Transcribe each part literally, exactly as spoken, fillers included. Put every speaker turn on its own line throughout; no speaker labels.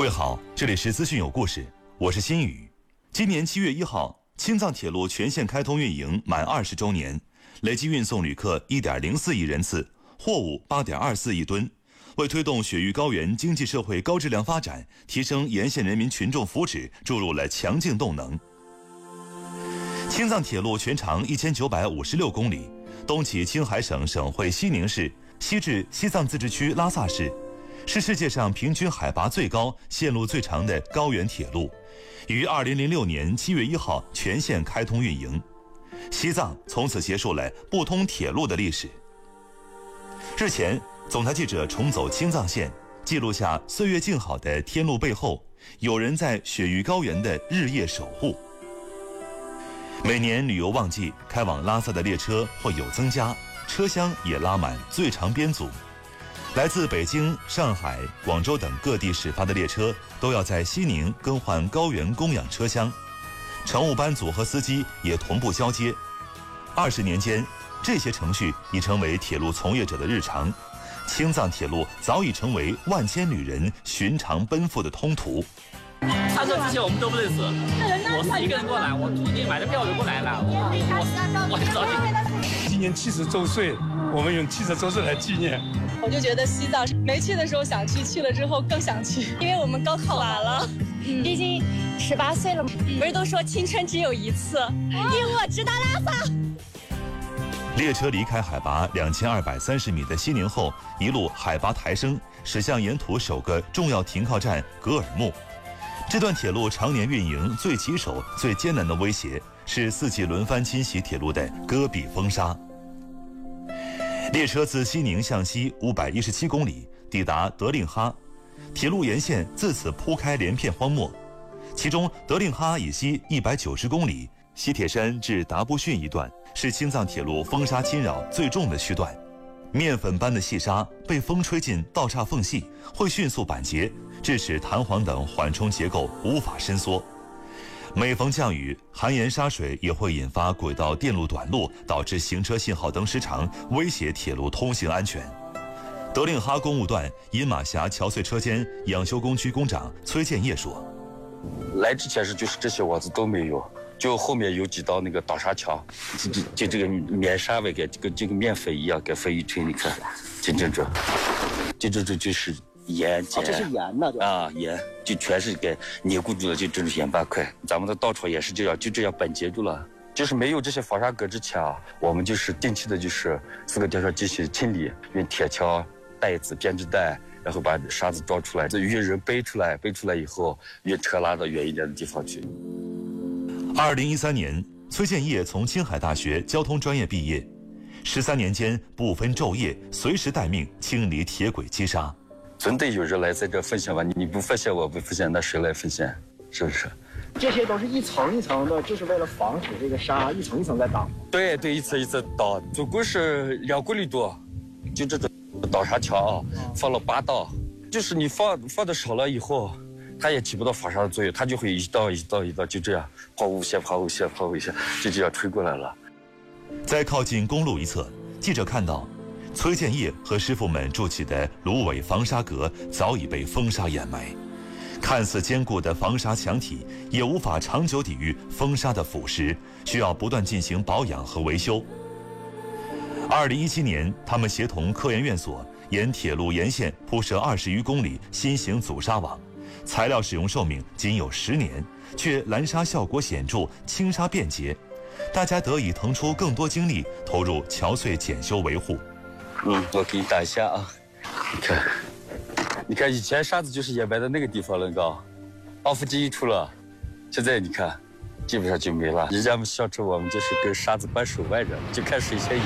位好，这里是资讯有故事，我是新宇。今年七月一号，青藏铁路全线开通运营满二十周年，累计运送旅客一点零四亿人次，货物八点二四亿吨，为推动雪域高原经济社会高质量发展，提升沿线人民群众福祉注入了强劲动能。青藏铁路全长一千九百五十六公里，东起青海省省会西宁市，西至西藏自治区拉萨市，是世界上平均海拔最高、线路最长的高原铁路，于二零零六年七月一号全线开通运营。西藏从此结束了不通铁路的历史。日前，总台记者重走青藏线，记录下岁月静好的天路背后，有人在雪域高原的日夜守护。每年旅游旺季，开往拉萨的列车会有增加，车厢也拉满最长编组。来自北京、上海、广州等各地始发的列车都要在西宁更换高原供氧车厢，乘务班组和司机也同步交接。二十年间，这些程序已成为铁路从业者的日常。青藏铁路早已成为万千旅人寻常奔赴的通途。
上车之前我们都不认识，我是一个人过来，我途经买的票就过来了，我我就着急。
今年七十周岁，我们用七十周岁来纪念。
我就觉得西藏没去的时候想去，去了之后更想去，因为我们高考完了，嗯、毕竟十八岁了，嗯、不是都说青春只有一次，因为我知道拉萨。
列车离开海拔两千二百三十米的西宁后，一路海拔抬升，驶向沿途首个重要停靠站格尔木。这段铁路常年运营最棘手、最艰难的威胁是四季轮番侵袭铁路的戈壁风沙。列车自西宁向西五百一十七公里，抵达德令哈，铁路沿线自此铺开连片荒漠。其中德令哈以西一百九十公里，西铁山至达布逊一段是青藏铁路风沙侵扰最重的区段。面粉般的细沙被风吹进道岔缝隙，会迅速板结，致使弹簧等缓冲结构无法伸缩。每逢降雨，含盐沙水也会引发轨道电路短路，导致行车信号灯失常，威胁铁路通行安全。德令哈公务段饮马峡桥隧车间养修工区工长崔建业说：“
来之前是就是这些网子都没有。”就后面有几道那个倒沙桥，就就就这个面沙尾跟这个这个面粉一样，给风一吹，你看，就这种，就这这就是盐碱、哦，
这是盐呐，
啊盐，就全是给凝固住了，就这种盐巴块。咱们的稻草也是这样，就这样板结住了。就是没有这些防沙格之前啊，我们就是定期的，就是四个吊桥进行清理，用铁锹、袋子、编织袋，然后把沙子装出来，这运人背出来，背出来以后，运车拉到远一点的地方去。
二零一三年，崔建业从青海大学交通专业毕业，十三年间不分昼夜，随时待命清理铁轨积沙。
总得有人来在这奉献吧？你不奉献，我不奉献，那谁来奉献？是不是？
这些都是一层一层的，就是为了防止这个沙一层一层在倒。
对对，一层一层倒，总共是两公里多，就这种倒沙桥啊，放了八道，就是你放放的少了以后。它也起不到防沙的作用，它就会一道一道一道就这样抛物线、抛物线、抛物线，就这样吹过来了。
在靠近公路一侧，记者看到，崔建业和师傅们筑起的芦苇防沙阁早已被风沙掩埋，看似坚固的防沙墙体也无法长久抵御风沙的腐蚀，需要不断进行保养和维修。二零一七年，他们协同科研院所沿铁路沿线铺设二十余公里新型阻沙网。材料使用寿命仅有十年，却拦沙效果显著，清沙便捷。大家得以腾出更多精力，投入桥隧检修维护。
嗯，我给你打一下啊，你看，你看以前沙子就是掩埋在那个地方了，高，奥弗基一出了，现在你看，基本上就没了。人家们笑称我们就是跟沙子扳手腕着，就看谁先赢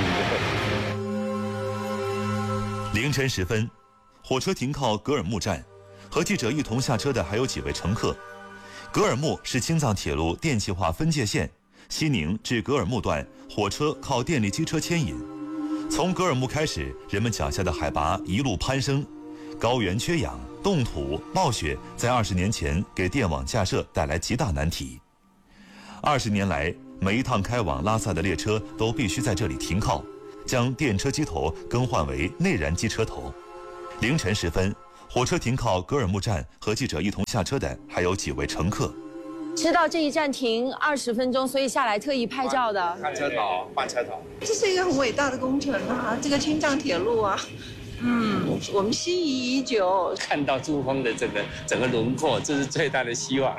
了。
凌晨时分，火车停靠格尔木站。和记者一同下车的还有几位乘客。格尔木是青藏铁路电气化分界线，西宁至格尔木段火车靠电力机车牵引。从格尔木开始，人们脚下的海拔一路攀升，高原缺氧、冻土、暴雪在二十年前给电网架设带来极大难题。二十年来，每一趟开往拉萨的列车都必须在这里停靠，将电车机头更换为内燃机车头。凌晨时分， 火车停靠格尔木站，和记者一同下车的还有几位乘客。
知道这一站停二十分钟，所以下来特意拍照的。
换车头，换车头。
这是一个很伟大的工程啊，这个青藏铁路啊，嗯，我们心仪已久。
看到珠峰的这个整个轮廓，这是最大的希望。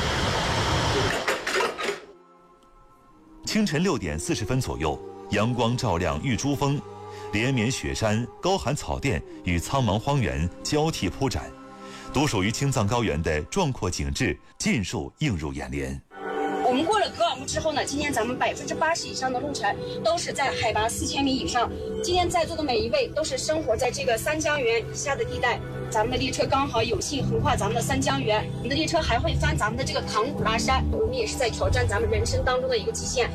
清晨六点四十分左右，阳光照亮玉珠峰，连绵雪山、高寒草甸与苍茫荒原交替铺展，独属于青藏高原的壮阔景致尽数映入眼帘。
我们过了格尔木之后呢，今天咱们百分之八十以上的路程都是在海拔四千米以上。今天在座的每一位都是生活在这个三江源以下的地带。咱们的列车刚好有幸横跨咱们的三江源，我们的列车还会翻咱们的这个唐古拉山，我们也是在挑战咱们人生当中的一个极限。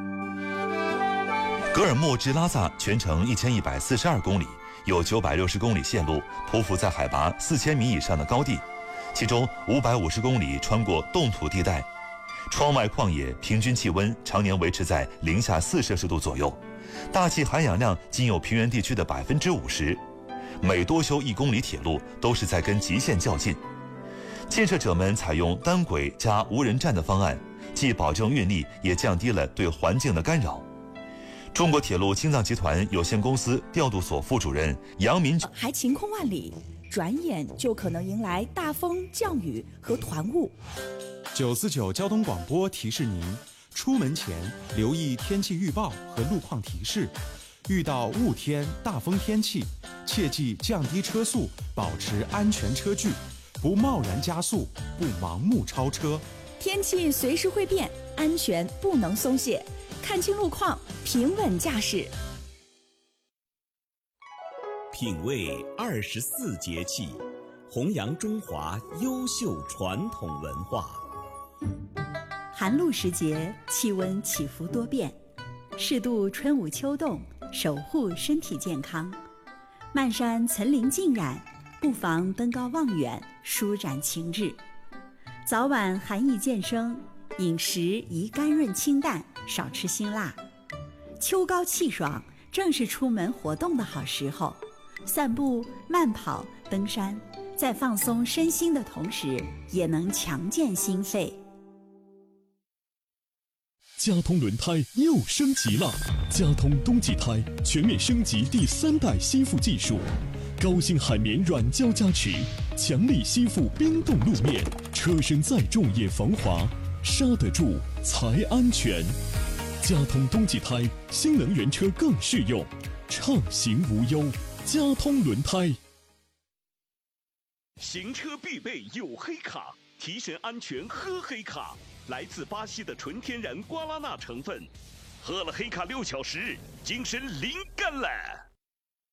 格尔木至拉萨全程一千一百四十二公里，有九百六十公里线路匍匐在海拔四千米以上的高地，其中五百五十公里穿过冻土地带。窗外旷野平均气温常年维持在零下四摄氏度左右，大气含氧量仅有平原地区的百分之五十。每多修一公里铁路，都是在跟极限较劲。建设者们采用单轨加无人站的方案，既保证运力，也降低了对环境的干扰。中国铁路青藏集团有限公司调度所副主任杨民
还晴空万里，转眼就可能迎来大风、降雨和团雾。
九四九交通广播提示您：出门前留意天气预报和路况提示，遇到雾天、大风天气，切记降低车速，保持安全车距，不贸然加速，不盲目超车。
天气随时会变，安全不能松懈，看清路况，平稳驾驶。
品味二十四节气，弘扬中华优秀传统文化。
寒露时节，气温起伏多变，适度春捂秋冻，守护身体健康。漫山层林尽染，不妨登高望远，舒展情志。早晚寒意渐生，饮食宜甘润清淡，少吃辛辣。秋高气爽，正是出门活动的好时候。散步、慢跑、登山，在放松身心的同时，也能强健心肺。
佳通轮胎又升级了，佳通冬季胎全面升级第三代吸附技术，高性海绵软胶加持，强力吸附冰冻路面，车身再重也防滑，刹得住才安全。佳通冬季胎，新能源车更适用，畅行无忧。佳通轮胎。
行车必备有黑卡，提神安全喝黑卡。来自巴西的纯天然瓜拉纳成分，喝了黑卡六小时，精神灵感了。